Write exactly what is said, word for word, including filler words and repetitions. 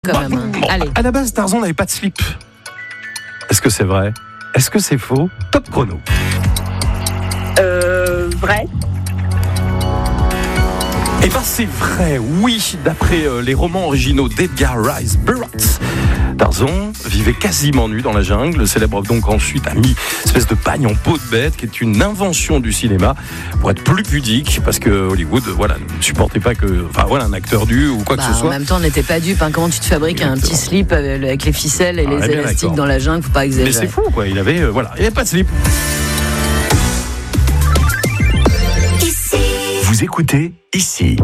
quand même. Hein. Bon, Allez. à la base, Tarzan n'avait pas de slip. Est-ce que c'est vrai ? Est-ce que c'est faux ? Top chrono. Euh, vrai. Eh ben c'est vrai, oui, d'après euh, les romans originaux d'Edgar Rice Burroughs. Tarzan vivait quasiment nu dans la jungle, célèbre donc ensuite a mis une espèce de pagne en peau de bête qui est une invention du cinéma pour être plus pudique parce que Hollywood voilà, ne supportait pas que enfin voilà un acteur nu ou quoi Bah, que ce soit. En même temps, on n'était pas dupes. Hein. Comment tu te fabriques Exactement. un petit slip avec les ficelles et Ah, les bien élastiques d'accord. dans la jungle, faut pas exagérer. Mais c'est fou quoi, il avait euh, voilà, il avait pas de slip. Vous écoutez ici.